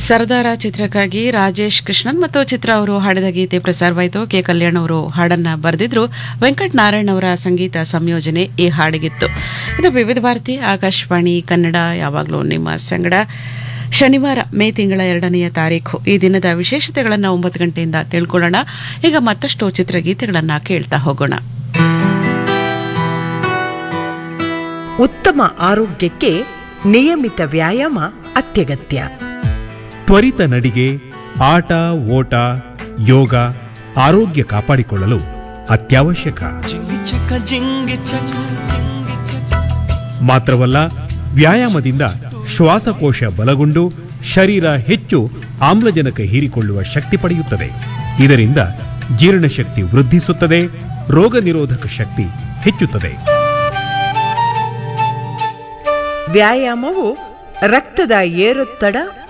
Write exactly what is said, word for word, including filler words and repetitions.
ಸರದಾರ ಚಿತ್ರಕ್ಕಾಗಿ ರಾಜೇಶ್ ಕೃಷ್ಣನ್ ಮತ್ತು ಚಿತ್ರ ಅವರು ಹಾಡಿದ ಗೀತೆ ಪ್ರಸಾರವಾಯಿತು. ಕೆ ಕಲ್ಯಾಣ್ ಅವರು ಹಾಡನ್ನ ಬರೆದಿದ್ರು. ವೆಂಕಟ್ ನಾರಾಯಣ್ ಅವರ ಸಂಗೀತ ಸಂಯೋಜನೆ ಈ ಹಾಡಿಗಿತ್ತು. ಇದು ವಿವಿಧ ಭಾರತಿ ಆಕಾಶವಾಣಿ ಕನ್ನಡ, ಯಾವಾಗಲೂ ನಿಮ್ಮ ಸಂಗಡ. ಶನಿವಾರ ಮೇ ತಿಂಗಳ ಎರಡನೆಯ ತಾರೀಖು ಈ ದಿನದ ವಿಶೇಷತೆಗಳನ್ನು ಒಂಬತ್ತು ಗಂಟೆಯಿಂದ ತಿಳ್ಕೊಳ್ಳೋಣ. ಈಗ ಮತ್ತಷ್ಟು ಚಿತ್ರಗೀತೆಗಳನ್ನು ಕೇಳ್ತಾ ಹೋಗೋಣ. ಉತ್ತಮ ಆರೋಗ್ಯಕ್ಕೆ ನಿಯಮಿತ ವ್ಯಾಯಾಮ ಅತ್ಯಗತ್ಯ. ತ್ವರಿತ ನಡಿಗೆ, ಆಟ, ಓಟ, ಯೋಗ ಆರೋಗ್ಯ ಕಾಪಾಡಿಕೊಳ್ಳಲು ಅತ್ಯವಶ್ಯಕ. ಮಾತ್ರವಲ್ಲ, ವ್ಯಾಯಾಮದಿಂದ ಶ್ವಾಸಕೋಶ ಬಲಗೊಂಡು ಶರೀರ ಹೆಚ್ಚು ಆಮ್ಲಜನಕ ಹೀರಿಕೊಳ್ಳುವ ಶಕ್ತಿ ಪಡೆಯುತ್ತದೆ. ಇದರಿಂದ ಜೀರ್ಣಶಕ್ತಿ ವೃದ್ಧಿಸುತ್ತದೆ, ರೋಗ ನಿರೋಧಕ ಶಕ್ತಿ ಹೆಚ್ಚುತ್ತದೆ. ವ್ಯಾಯಾಮವು ರಕ್ತದ ಏರೊತ್ತಡ